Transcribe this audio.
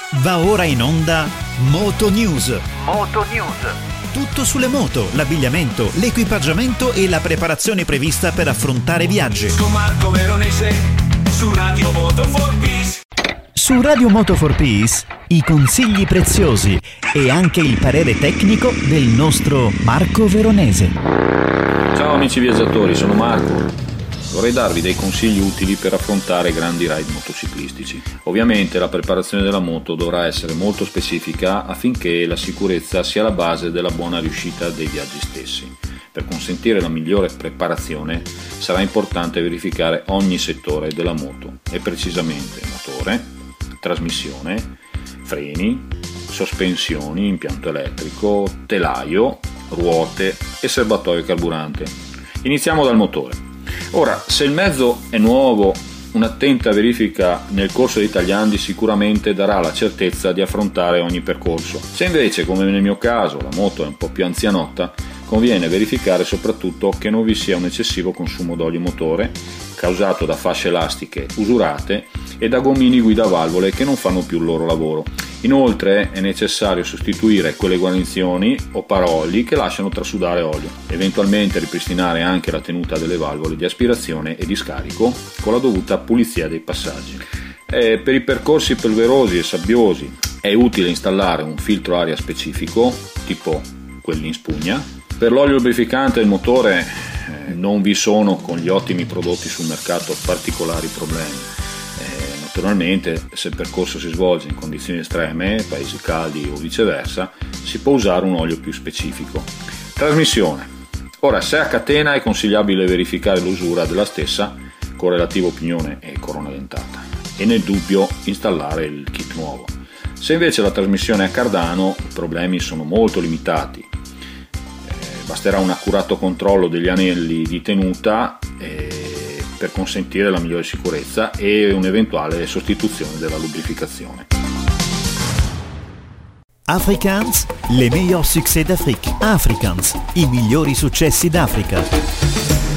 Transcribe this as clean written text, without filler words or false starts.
Va ora in onda Moto News. Moto News. Tutto sulle moto, l'abbigliamento, l'equipaggiamento e la preparazione prevista per affrontare viaggi. Con Marco Veronese su Radio Moto for Peace. Su Radio Moto for Peace i consigli preziosi e anche il parere tecnico del nostro Marco Veronese. Ciao amici viaggiatori, sono Marco. Vorrei darvi dei consigli utili per affrontare grandi ride motociclistici. Ovviamente la preparazione della moto dovrà essere molto specifica affinché la sicurezza sia la base della buona riuscita dei viaggi stessi. Per consentire la migliore preparazione sarà importante verificare ogni settore della moto e precisamente motore, trasmissione, freni, sospensioni, impianto elettrico, telaio, ruote e serbatoio carburante. Iniziamo dal motore. Ora, se il mezzo è nuovo, un'attenta verifica nel corso dei tagliandi sicuramente darà la certezza di affrontare ogni percorso. Se invece, come nel mio caso, la moto è un po' più anzianotta, conviene verificare soprattutto che non vi sia un eccessivo consumo d'olio motore causato da fasce elastiche usurate e da gommini guidavalvole che non fanno più il loro lavoro. Inoltre è necessario sostituire quelle guarnizioni o parolli che lasciano trasudare olio, eventualmente ripristinare anche la tenuta delle valvole di aspirazione e di scarico con la dovuta pulizia dei passaggi. Per i percorsi polverosi e sabbiosi è utile installare un filtro aria specifico, tipo quelli in spugna. Per l'olio lubrificante del motore non vi sono, con gli ottimi prodotti sul mercato, particolari problemi. Naturalmente, se il percorso si svolge in condizioni estreme, paesi caldi o viceversa, si può usare un olio più specifico. Trasmissione. Ora, se a catena è consigliabile verificare l'usura della stessa con relativo pignone e corona dentata e nel dubbio installare il kit nuovo. Se invece la trasmissione è a cardano, i problemi sono molto limitati. Basterà un accurato controllo degli anelli di tenuta per consentire la migliore sicurezza e un'eventuale sostituzione della lubrificazione. Afrikaans, les meilleurs succès d'Afrique. Afrikaans, i migliori successi d'Africa.